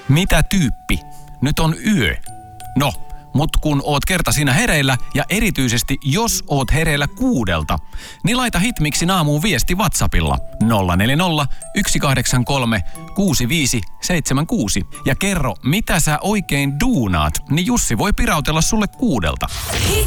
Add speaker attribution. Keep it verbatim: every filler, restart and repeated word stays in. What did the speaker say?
Speaker 1: Mitä tyyppi? Nyt on yö. No, mut kun oot kerta siinä hereillä ja erityisesti jos oot hereillä kuudelta, niin laita Hitmixin aamuun viesti WhatsAppilla nolla neljä nolla, yksi kahdeksan kolme, kuusi viisi seitsemän kuusi ja kerro, mitä sä oikein duunaat, niin Jussi voi pirautella sulle kuudelta.